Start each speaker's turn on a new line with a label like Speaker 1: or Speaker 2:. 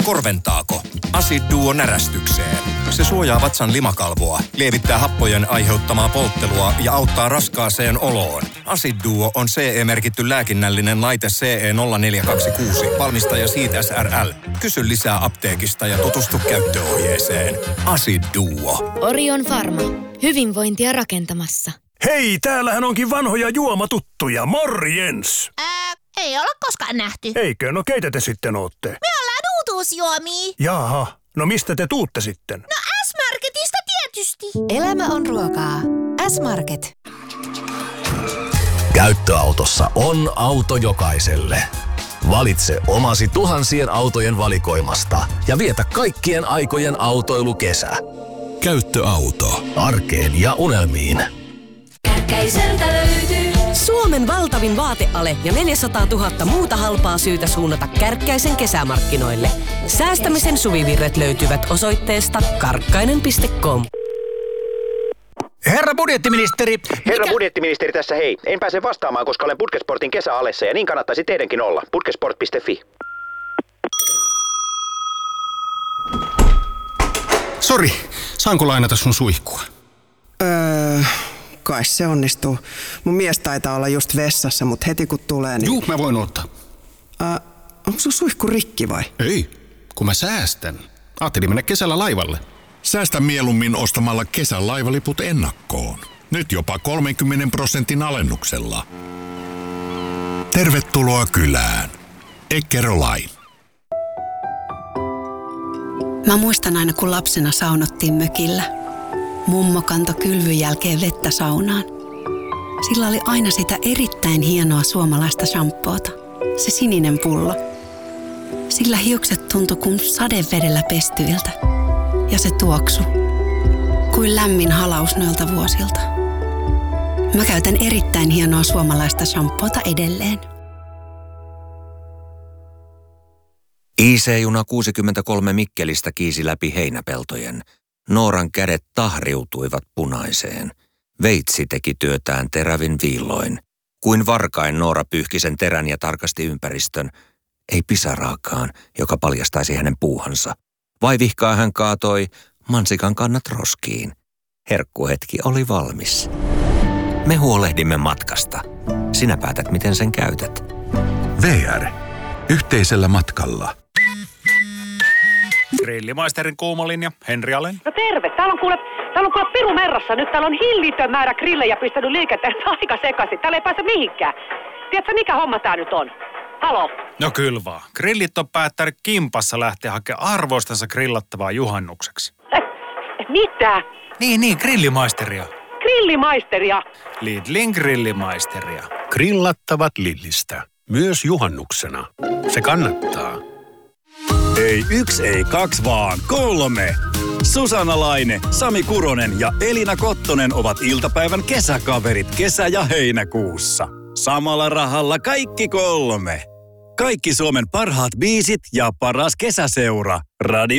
Speaker 1: Korventaako? Acid Duo närästykseen. Se suojaa vatsan limakalvoa, lievittää happojen aiheuttamaa polttelua ja auttaa raskaaseen oloon. Acid Duo on CE-merkitty lääkinnällinen laite CE0426, valmistaja Siitä SRL. Kysy lisää apteekista ja tutustu käyttöohjeeseen. Acid Duo.
Speaker 2: Orion Pharma. Hyvinvointia rakentamassa.
Speaker 3: Hei, täällähän onkin vanhoja juomatuttuja. Morjens!
Speaker 4: Ei olla koskaan nähty.
Speaker 3: Eikö? No keitä te sitten ootte?
Speaker 4: Me ollaan uutuusjuomia.
Speaker 3: Jaha, no mistä te tuutte sitten?
Speaker 4: No S-Marketista tietysti.
Speaker 5: Elämä on ruokaa. S-Market.
Speaker 6: Käyttöautossa on auto jokaiselle. Valitse omasi tuhansien autojen valikoimasta ja vietä kaikkien aikojen autoilukesä. Käyttöauto. Arkeen ja unelmiin.
Speaker 7: Kärkkäiseltä löytyy
Speaker 5: Suomen valtavin vaateale ja 400 000 muuta halpaa syytä suunnata Kärkkäisen kesämarkkinoille. Säästämisen suvivirret löytyvät osoitteesta karkkainen.com.
Speaker 8: Herra budjettiministeri!
Speaker 9: Budjettiministeri tässä hei. En pääse vastaamaan, koska olen Putkesportin kesäalessa ja niin kannattaisi teidänkin olla. Putkesport.fi.
Speaker 8: Sori, saanko lainata sun suihkua?
Speaker 10: Kai se onnistuu. Mun mies taitaa olla just vessassa, mutta heti kun tulee niin...
Speaker 8: Juu, mä voin ottaa.
Speaker 10: Onko sun suihku rikki vai?
Speaker 8: Ei, kun mä säästän. Ajattelin mennä kesällä laivalle.
Speaker 11: Säästä mieluummin ostamalla kesän laivaliput ennakkoon. Nyt jopa 30% alennuksella. Tervetuloa kylään. Eckerö-Line.
Speaker 12: Mä muistan aina, kun lapsena saunottiin mökillä. Mummo kantoi kylvyn jälkeen vettä saunaan. Sillä oli aina sitä erittäin hienoa suomalaista shampoota. Se sininen pullo. Sillä hiukset tuntui kuin sadevedellä pestyiltä. Ja se tuoksu. Kuin lämmin halaus noilta vuosilta. Mä käytän erittäin hienoa suomalaista shampoota edelleen.
Speaker 13: IC-juna 63 Mikkelistä kiisi läpi heinäpeltojen. Nooran kädet tahriutuivat punaiseen. Veitsi teki työtään terävin viilloin. Kuin varkain Noora pyyhki sen terän ja tarkasti ympäristön. Ei pisaraakaan, joka paljastaisi hänen puuhansa. Vaivihkaa hän kaatoi mansikan kannat roskiin. Herkkuhetki oli valmis. Me huolehdimme matkasta. Sinä päätät, miten sen käytät.
Speaker 11: VR. Yhteisellä matkalla.
Speaker 14: Grillimaisterin kuumolinja, Henri Alén.
Speaker 15: No terve, täällä on kuule Piru Merrassa. Nyt täällä on hillitön määrä grillejä pistänyt liikenteen aika sekaisin. Täällä ei pääse mihinkään. Tiedätkö mikä homma tää nyt on? Halo?
Speaker 14: No kyllä vaan. Grillit on päättänyt kimpassa lähteä hakemaan arvoistansa grillattavaa juhannukseksi.
Speaker 15: Mitä?
Speaker 14: Niin, grillimaisteria.
Speaker 15: Grillimaisteria?
Speaker 14: Lidlin grillimaisteria.
Speaker 3: Grillattavat Lidlistä. Myös juhannuksena. Se kannattaa.
Speaker 16: Ei 1, ei 2, vaan 3. Susanna Laine, Sami Kuronen ja Elina Kottonen ovat iltapäivän kesäkaverit kesä- ja heinäkuussa. Samalla rahalla kaikki 3. Kaikki Suomen parhaat biisit ja paras kesäseura. Radio